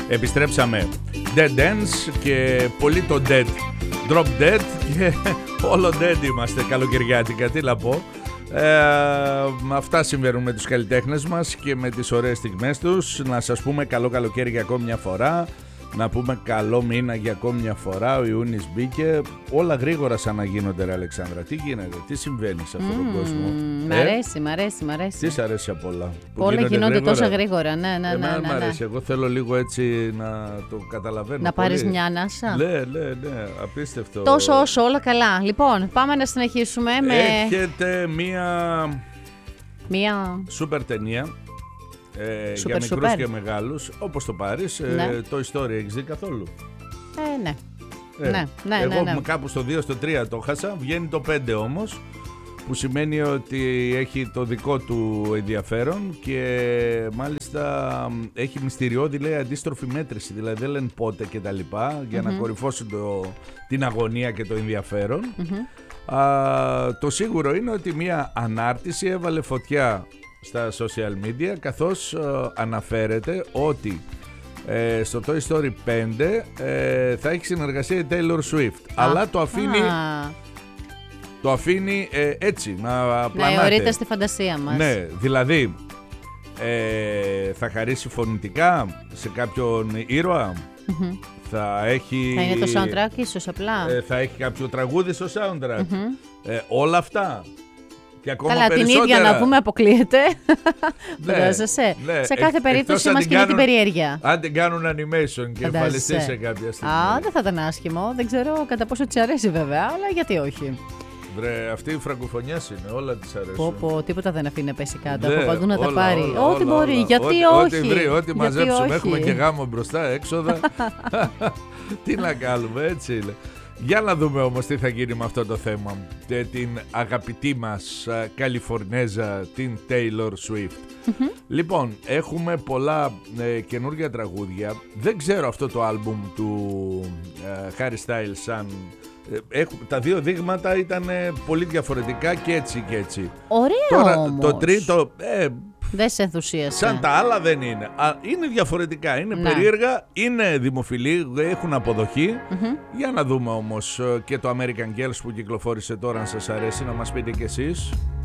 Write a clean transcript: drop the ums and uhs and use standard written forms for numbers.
Επιστρέψαμε. Dead Ends και πολύ το Dead. Drop Dead και όλο Dead είμαστε καλοκαιριάτικα, τι να πω. Αυτά συμβαίνουν με τους καλλιτέχνες μας και με τις ωραίες στιγμές τους. Να σας πούμε καλό καλοκαίρι για ακόμη μια φορά. Να πούμε καλό μήνα για ακόμη μια φορά. Ο Ιούνις μπήκε. Όλα γρήγορα σαν να γίνονται, ρε Αλεξάνδρα. Τι γίνεται, τι συμβαίνει σε αυτόν τον κόσμο? Μ' αρέσει. Τι σ' αρέσει απ' όλα? Όλα γίνονται τόσο γρήγορα. Ναι. Μ' αρέσει. Εγώ θέλω λίγο έτσι να το καταλαβαίνω. Να πάρεις μια ανάσα. Ναι, απίστευτο. Τόσο όσο όλα καλά. Λοιπόν, πάμε να συνεχίσουμε με... Έρχεται μία σούπερ ταινία. Για μικρούς και μεγάλους, όπως το πάρεις. Το Story έχεις δει καθόλου? Ναι. Εγώ κάπου στο 2, στο 3 το χάσα. Βγαίνει το 5 όμως, που σημαίνει ότι έχει το δικό του ενδιαφέρον και μάλιστα έχει μυστηριώδη, λέει, αντίστροφη μέτρηση. Δηλαδή δεν λένε πότε και τα λοιπά, για να κορυφώσουν την αγωνία και το ενδιαφέρον. Το σίγουρο είναι ότι μια ανάρτηση έβαλε φωτιά στα social media, καθώς αναφέρεται ότι στο Toy Story 5 θα έχει συνεργασία η Taylor Swift, αλλά το αφήνει έτσι να πλανάται. Να αιωρείται στη φαντασία μας. Ναι, δηλαδή θα χαρίσει φωνητικά σε κάποιον ήρωα. Θα είναι το soundtrack ίσως απλά. Θα έχει κάποιο τραγούδι στο soundtrack. Όλα αυτά. Και ακόμα καλά, περισσότερα. την ίδια να πούμε αποκλείεται. Σε κάθε περίπτωση μας κινεί την περιέργεια. Αν την κάνουν animation και εμφανιστεί σε κάποια στιγμή. Δεν θα ήταν άσχημο. Δεν ξέρω κατά πόσο της αρέσει βέβαια, αλλά γιατί όχι. Βρε, αυτή η φραγκοφωνιάς είναι, όλα της αρέσουν. Τίποτα δεν αφήνει να πέσει κάτω. Από παντού να τα πάρει. Ό,τι μπορεί, γιατί όχι. Ό,τι βρει, ό,τι μαζέψουμε. Έχουμε και γάμο μπροστά, έξοδα. Τι να κάνουμε, έτσι είναι. Για να δούμε όμως τι θα γίνει με αυτό το θέμα. Την αγαπητή μας Καλιφορνέζα, την Taylor Swift. Λοιπόν, έχουμε πολλά καινούργια τραγούδια. Δεν ξέρω αυτό το άλμπουμ του Harry Styles σαν... τα δύο δείγματα ήταν πολύ διαφορετικά και έτσι και έτσι. Ωραία. Τώρα όμως. Το τρίτο... δεν σε ενθουσίασε. Σαν τα άλλα δεν είναι. Είναι διαφορετικά, είναι περίεργα, είναι δημοφιλή, έχουν αποδοχή. Για να δούμε όμως και το American Girls που κυκλοφόρησε τώρα, αν σας αρέσει, να μας πείτε κι εσείς.